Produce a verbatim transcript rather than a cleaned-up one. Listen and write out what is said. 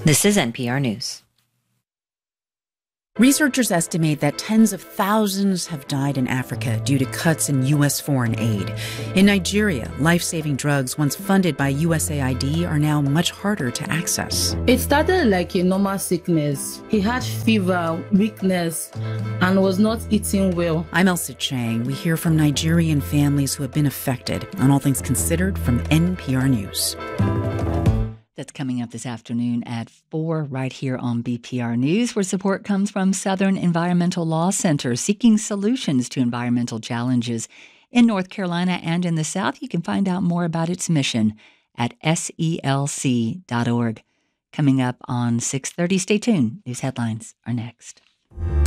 This is N P R News. Researchers estimate that tens of thousands have died in Africa due to cuts in U S foreign aid. In Nigeria, life-saving drugs once funded by U S A I D are now much harder to access. It started like a normal sickness. He had fever, weakness, and was not eating well. I'm Elsa Chang. We hear from Nigerian families who have been affected on All Things Considered from N P R News. That's coming up this afternoon at four right here on B P R News, where support comes from Southern Environmental Law Center, seeking solutions to environmental challenges in North Carolina and in the South. You can find out more about its mission at S E L C dot org. Coming up on six thirty, stay tuned. News headlines are next.